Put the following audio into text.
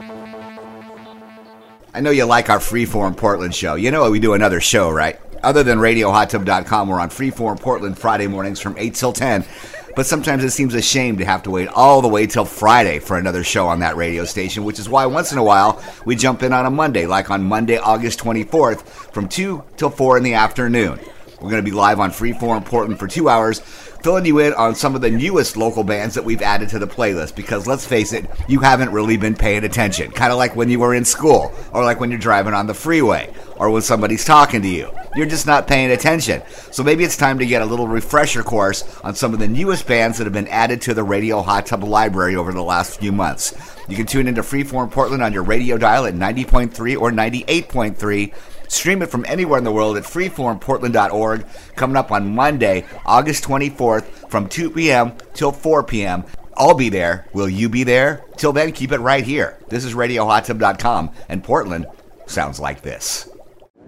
I know you like our Freeform Portland show. You know we do another show, right? Other than RadioHotTub.com, we're on Freeform Portland Friday mornings from 8 till 10. But sometimes it seems a shame to have to wait all the way till Friday for another show on that radio station, which is why once in a while we jump in on a Monday, like on Monday, August 24th, from 2 till 4 in the afternoon. We're going to be live on Freeform Portland for 2 hours, filling you in on some of the newest local bands that we've added to the playlist, because let's face it, you haven't really been paying attention. Kind of like when you were in school, or like when you're driving on the freeway, or when somebody's talking to you. You're just not paying attention. So maybe it's time to get a little refresher course on some of the newest bands that have been added to the Radio Hot Tub library over the last few months. You can tune into Freeform Portland on your radio dial at 90.3 or 98.3. Stream it from anywhere in the world at freeformportland.org. Coming up on Monday, August 24th from 2 p.m. till 4 p.m. I'll be there. Will you be there? Till then, keep it right here. This is RadioHotTub.com, and Portland sounds like this.